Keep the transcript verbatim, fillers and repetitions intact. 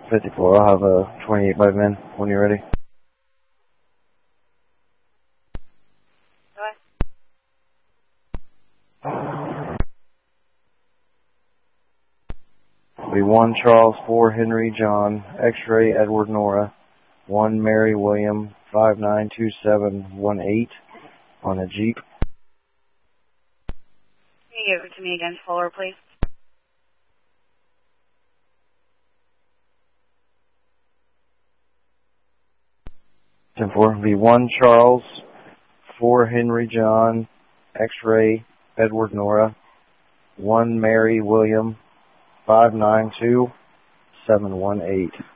fifty-four, I'll have a twenty-eight by men when you're ready. Be one Charles, four Henry John, X-ray Edward Nora, one Mary William, five nine two seven one eight on a Jeep. Can you give it to me again, slower, please? ten four, be one Charles, four Henry John, X-ray Edward Nora, one Mary William, five nine two seven one eight.